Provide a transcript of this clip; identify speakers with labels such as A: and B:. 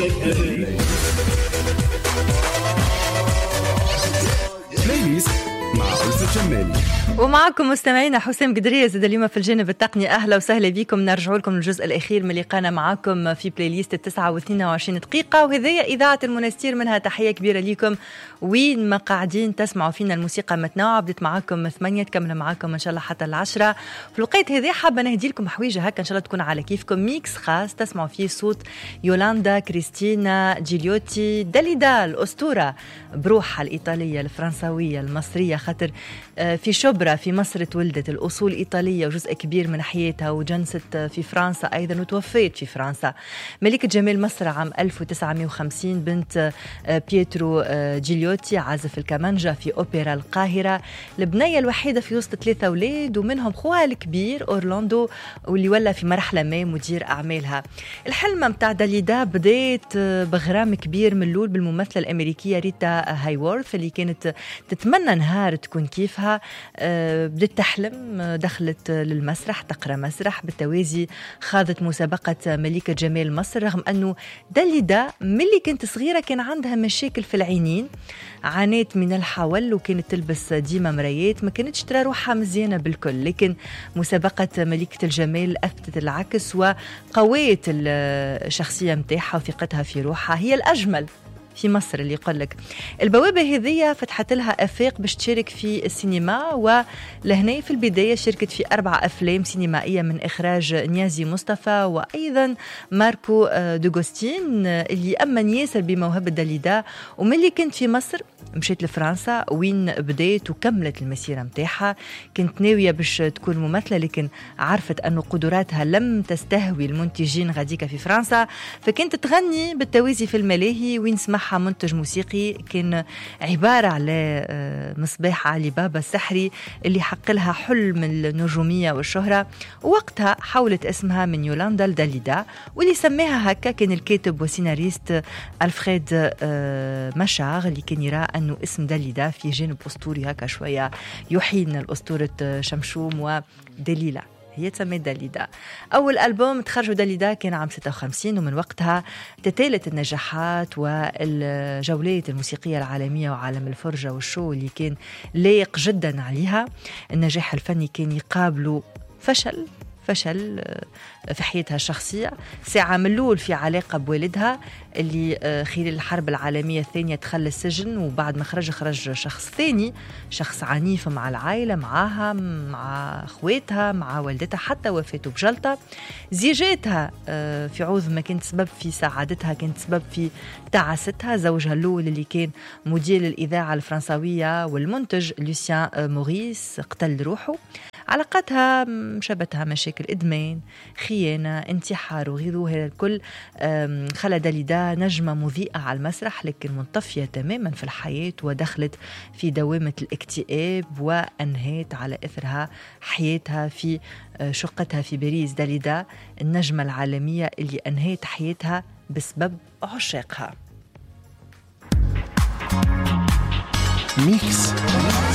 A: بلايليست مع ألفة جمالي.
B: ومعكم مستمعينا حسام قدرية زاد اليوم في الجانب التقني. أهلا وسهلا بكم. نرجع لكم الجزء الأخير من لقانا معكم في بلايليست 9 و22 دقيقة، وهذه إذاعة المنستير، منها تحية كبيرة لكم وين ما قاعدين تسمعوا فينا. الموسيقى متنوعة، بدت معكم 8 تكمل معكم إن شاء الله حتى 10. في الوقت هذه حابة نهدي لكم حويجة هكا إن شاء الله تكون على كيفكم، ميكس خاص تسمعوا فيه صوت يولاندا كريستينا جيليوتي داليدا، الأسطورة بروحها الإيطالية الفرنسوية المصرية، خاطر في شبرا في مصر تولدت، الأصول إيطالية وجزء كبير من حياتها، وجنست في فرنسا أيضا وتوفيت في فرنسا. ملكة جمال مصر عام 1950، بنت بيترو جيليوتي عازف الكمانجا في أوبرا القاهرة، البنية الوحيدة في وسط 3 أولاد، ومنهم خوها الكبير أورلاندو واللي ولا في مرحلة ما مدير أعمالها. الحلم متاع داليدا بدأت بغرام كبير من الأول بالممثلة الأمريكية ريتا هايورث، اللي كانت تتمنى نهار تكون كيفها. بدأت تحلم، دخلت للمسرح تقرأ مسرح، بالتوازي خاضت مسابقة ملكة جمال مصر، رغم أنه داليدا ملي كانت صغيرة كان عندها مشاكل في العينين، عانيت من الحول وكانت تلبس ديما مرايات، ما كانتش ترى روحها مزيانة بالكل. لكن مسابقة ملكة الجمال أثبتت العكس، وقويت الشخصية متاعها وثقتها في روحها. هي الأجمل في مصر، اللي يقول لك البوابة هذه فتحت لها أفاق باش تشارك في السينما، ولهنا في البداية شاركت في 4 أفلام سينمائية من إخراج نيازي مصطفى وأيضا ماركو دوغوستين، اللي أمن ياسر بموهبة داليدا. وملي كنت في مصر مشيت لفرنسا وين بدأت وكملت المسيرة متاعها. كنت ناوية باش تكون ممثلة، لكن عرفت أنه قدراتها لم تستهوي المنتجين غاديكا في فرنسا، فكنت تغني بالتوازي في الملاهي وين سمعها منتج موسيقي كان عبارة على مصباح علي بابا السحري اللي حق لها حلم النجومية والشهرة. ووقتها حولت اسمها من يولاندا لداليدا، واللي سماها هكا كان الكاتب وسيناريست ألفريد مشاغ، اللي كان يرى أنه اسم داليدا في جانب أسطوري هكا شوية يحيلنا الأسطورة شمشوم ودليلة، هي تسمى داليدا. أول ألبوم تخرجوا داليدا كان عام 56، ومن وقتها تتالت النجاحات والجولات الموسيقية العالمية وعالم الفرجة والشو اللي كان لايق جدا عليها. النجاح الفني كان يقابله فشل في حياتها الشخصية. ساعة من الأول في علاقة بوالدها اللي خلال الحرب العالمية الثانية دخل السجن، وبعد ما خرج شخص ثاني، شخص عنيف مع العائلة، معها مع أخواتها مع والدتها، حتى وفاته بجلطة. زيجاتها في عوض ما كانت سبب في سعادتها كانت سبب في تعاستها. زوجها الأول اللي كان مدير الإذاعة الفرنسوية والمنتج لوسيان موريس قتل روحه. علاقتها شبتها مشاكل إدمان، خيانة، انتحار وغيره. هذا الكل خلى داليدا نجمة مضيئة على المسرح، لكن منطفية تماما في الحياة، ودخلت في دوامة الاكتئاب وأنهيت على إثرها حياتها في شقتها في باريس. داليدا النجمة العالمية اللي أنهيت حياتها بسبب عشاقها.
A: ميكس